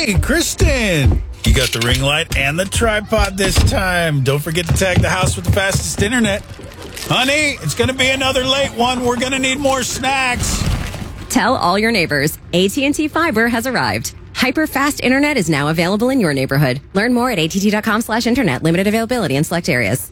Hey, Kristen. You got the ring light and the tripod this time. Don't forget to tag the house with the fastest internet. Honey, it's going to be another late one. We're going to need more snacks. Tell all your neighbors, AT&T Fiber has arrived. Hyper-fast internet is now available in your neighborhood. Learn more at att.com/internet. Limited availability in select areas.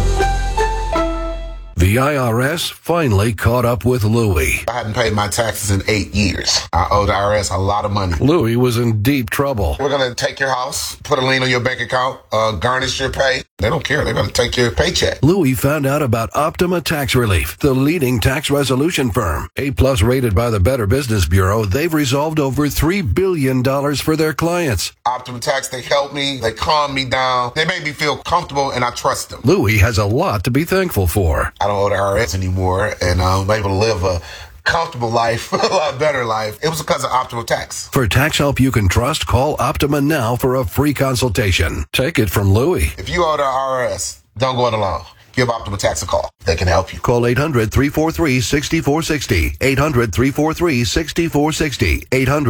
The IRS finally caught up with Louie. I hadn't paid my taxes in 8 years. I owe the IRS a lot of money. Louie was in deep trouble. We're going to take your house, put a lien on your bank account, garnish your pay. They don't care. They're going to take your paycheck. Louie found out about Optima Tax Relief, the leading tax resolution firm. A-plus rated by the Better Business Bureau, they've resolved over $3 billion for their clients. Optima Tax, they helped me. They calmed me down. They made me feel comfortable, and I trust them. Louie has a lot to be thankful for. I don't owe the IRS anymore, and I'm able to live a comfortable life, a lot better life. It was because of Optima Tax. For tax help you can trust, call Optima now for a free consultation. Take it from Louie. If you owe the IRS, don't go it alone. Give Optima Tax a call. They can help you. Call 800-343-6460. 800-343-6460.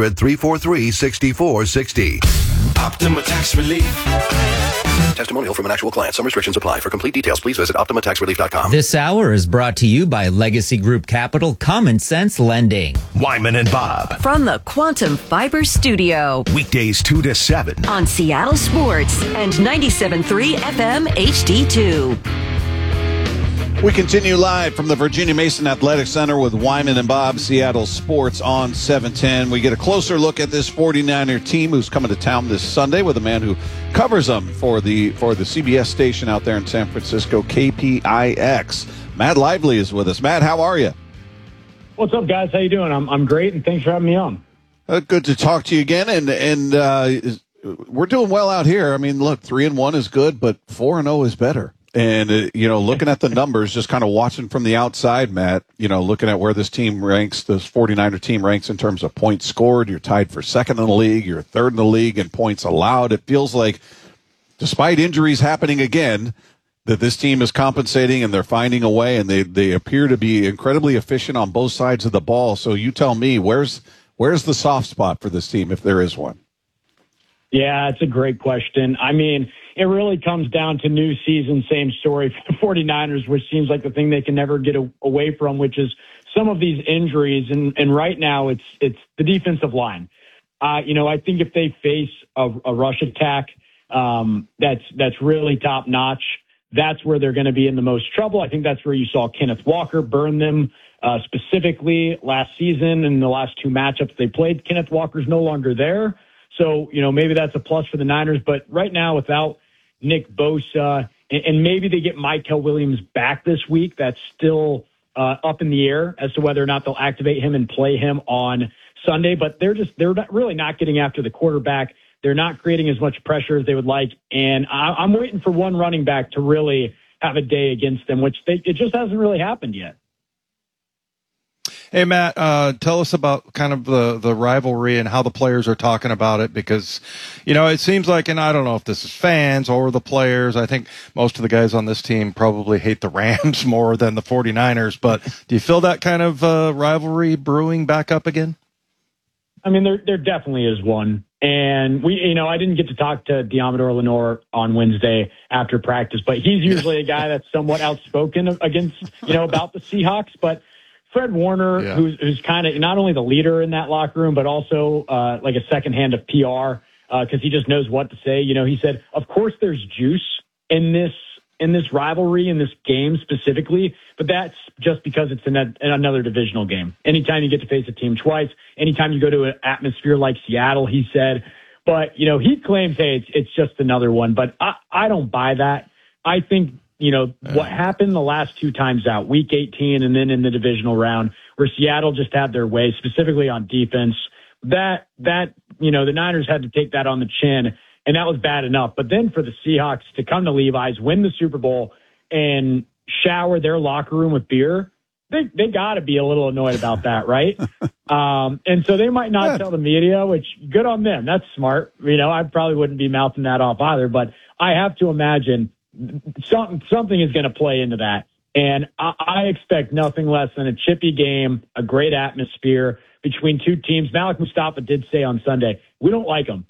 800-343-6460. Optima Tax Relief. Testimonial from an actual client. Some restrictions apply. For complete details, please visit OptimaTaxRelief.com. This hour is brought to you by Legacy Group Capital Common Sense Lending. Wyman and Bob. From the Quantum Fiber Studio. Weekdays 2 to 7. On Seattle Sports and 97.3 FM HD2. We continue live from the Virginia Mason Athletic Center with Wyman and Bob, Seattle Sports on 710. We get a closer look at this 49er team who's coming to town this Sunday with a man who covers them for the CBS station out there in San Francisco, KPIX. Matt Lively is with us. Matt, how are you? What's up, guys? How you doing? I'm great, and thanks for having me on. Good to talk to you again, and we're doing well out here. I mean, look, 3-1 is good, but 4-0 is better. And, looking at the numbers, just kind of watching from the outside, Matt, looking at where this team ranks, this 49er team ranks in terms of points scored. You're tied for second in the league. You're third in the league in points allowed. It feels like, despite injuries happening again, that this team is compensating and they're finding a way, and they appear to be incredibly efficient on both sides of the ball. So you tell me, where's the soft spot for this team, if there is one? Yeah, it's a great question. I mean, it really comes down to new season, same story for the 49ers, which seems like the thing they can never get away from, which is some of these injuries. And right now it's the defensive line. I think if they face a rush attack that's really top notch, that's where they're going to be in the most trouble. I think that's where you saw Kenneth Walker burn them specifically last season in the last two matchups they played. Kenneth Walker's no longer there. So, maybe that's a plus for the Niners. But right now, without Nick Bosa, and maybe they get Mykel Williams back this week, that's still up in the air as to whether or not they'll activate him and play him on Sunday. But they're really not getting after the quarterback. They're not creating as much pressure as they would like. And I'm waiting for one running back to really have a day against them, which it just hasn't really happened yet. Hey, Matt, tell us about kind of the rivalry and how the players are talking about it, because, it seems like, and I don't know if this is fans or the players, I think most of the guys on this team probably hate the Rams more than the 49ers, but do you feel that kind of rivalry brewing back up again? I mean, there definitely is one. And I didn't get to talk to Diamador Lenore on Wednesday after practice, but he's usually a guy that's somewhat outspoken against, about the Seahawks, but Fred Warner, who's kind of not only the leader in that locker room, but also like a second hand of PR because he just knows what to say. He said, of course, there's juice in this rivalry, in this game specifically, but that's just because it's in another divisional game. Anytime you get to face a team twice, anytime you go to an atmosphere like Seattle, he said. But, he claims, hey, it's just another one. But I don't buy that. I think what happened the last two times out, week 18 and then in the divisional round, where Seattle just had their way, specifically on defense, that the Niners had to take that on the chin, and that was bad enough. But then for the Seahawks to come to Levi's, win the Super Bowl, and shower their locker room with beer, they got to be a little annoyed about that, right? And so they might not tell the media, which good on them. That's smart. I probably wouldn't be mouthing that off either, but I have to imagine something is going to play into that. And I expect nothing less than a chippy game, a great atmosphere between two teams. Malik Mustafa did say on Sunday, we don't like them.